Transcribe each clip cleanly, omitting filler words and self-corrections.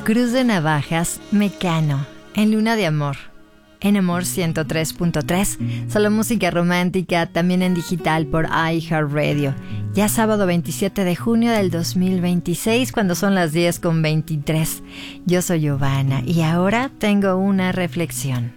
Cruz de Navajas, Mecano, en Luna de Amor. En Amor 103.3, solo música romántica, también en digital por iHeartRadio. Ya sábado 27 de junio del 2026, cuando son las 10:23. Yo soy Giovanna y ahora tengo una reflexión.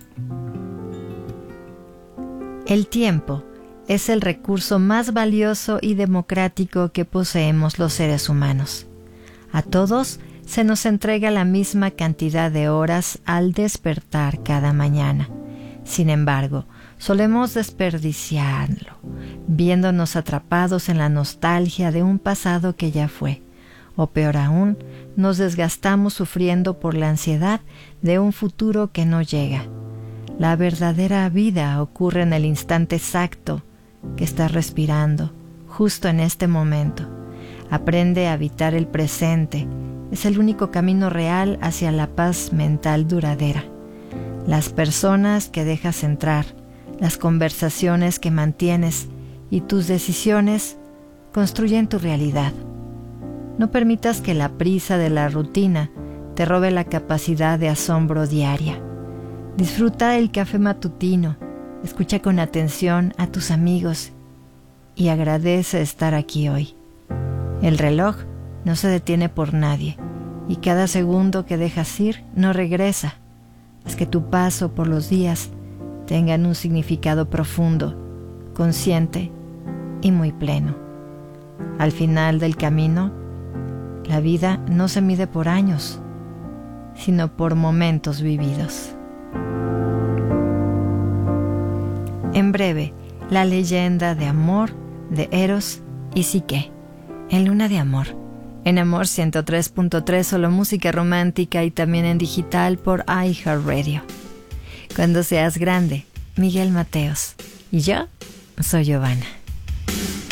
El tiempo es el recurso más valioso y democrático que poseemos los seres humanos. A todos se nos entrega la misma cantidad de horas al despertar cada mañana. Sin embargo, solemos desperdiciarlo, viéndonos atrapados en la nostalgia de un pasado que ya fue. O peor aún, nos desgastamos sufriendo por la ansiedad de un futuro que no llega. La verdadera vida ocurre en el instante exacto que estás respirando, justo en este momento. Aprende a habitar el presente. Es el único camino real hacia la paz mental duradera. Las personas que dejas entrar, las conversaciones que mantienes y tus decisiones construyen tu realidad. No permitas que la prisa de la rutina te robe la capacidad de asombro diaria. Disfruta el café matutino, escucha con atención a tus amigos y agradece estar aquí hoy. El reloj no se detiene por nadie, y cada segundo que dejas ir no regresa. Haz que tu paso por los días tengan un significado profundo, consciente y muy pleno. Al final del camino, la vida no se mide por años, sino por momentos vividos. En breve, la leyenda de amor de Eros y Psique. En Luna de Amor, en Amor 103.3, solo música romántica y también en digital por iHeartRadio. Cuando seas grande, Miguel Mateos. Y yo soy Giovanna.